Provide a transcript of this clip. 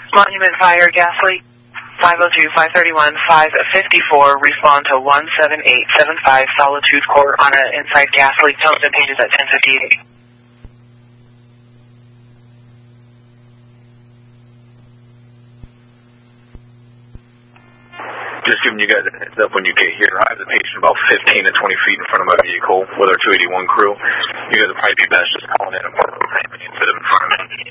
Monument Fire, gas leak, 502, 531, 554, respond to 17875 Solitude Court on an inside gas leak. Telephone pages at 1058. Just giving you guys a heads up when you get here. I have the patient about 15 to 20 feet in front of my vehicle with our 281 crew. You guys will probably be best just calling in instead of in front of me.